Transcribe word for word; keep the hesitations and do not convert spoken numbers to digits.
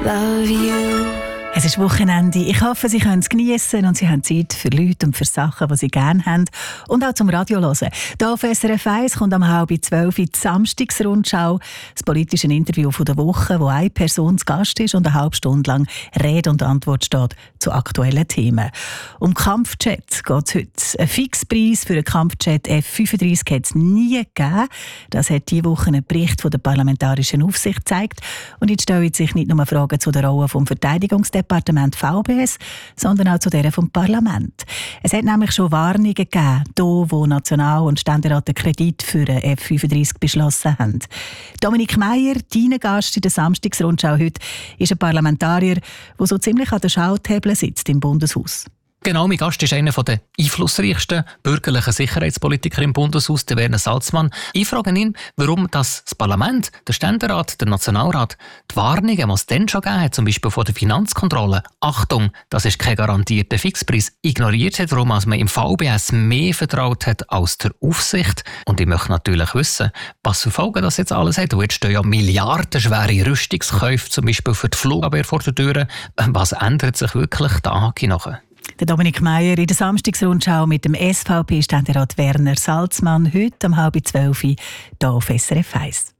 love you. Es ist Wochenende. Ich hoffe, Sie können es geniessen und Sie haben Zeit für Leute und für Sachen, die Sie gerne haben. Und auch zum Radio hören. Hier auf S R F eins kommt um halb zwölf die Samstagsrundschau, das politische Interview der Woche, wo eine Person zu Gast ist und eine halbe Stunde lang Rede und Antwort steht zu aktuellen Themen. Um Kampfjet geht es heute. Ein Fixpreis für einen Kampfjet F fünfunddreißig hat es nie gegeben. Das hat diese Woche ein Bericht von der Parlamentarischen Aufsicht gezeigt. Und jetzt stellen sich nicht nur Fragen zu der Rolle vom Verteidigungsdepartement V B S, sondern auch zu der vom Parlament. Es hat nämlich schon Warnungen gegeben, hier, wo National- und Ständerat den Kredit für den F fünfunddreißig beschlossen haben. Dominik Meier, dein Gast in der Samstagsrundschau heute, ist ein Parlamentarier, der so ziemlich an der Schalthebel sitzt im Bundeshaus. Genau, mein Gast ist einer der einflussreichsten bürgerlichen Sicherheitspolitiker im Bundeshaus, der Werner Salzmann. Ich frage ihn, warum das Parlament, der Ständerat, der Nationalrat, die Warnungen, die es dann schon gegeben hat, zum Beispiel von der Finanzkontrolle, Achtung, das ist kein garantierter Fixpreis, ignoriert hat, warum man im V B S mehr vertraut hat als der Aufsicht. Und ich möchte natürlich wissen, was für Folgen das jetzt alles hat. Und jetzt stehen ja milliardenschwere Rüstungskäufe, zum Beispiel für die Flugabwehr vor der Tür. Was ändert sich wirklich da nachher? Der Dominik Meier in der Samstagsrundschau mit dem S V P-Ständerat Werner Salzmann heute um halb zwölf hier auf S R F eins.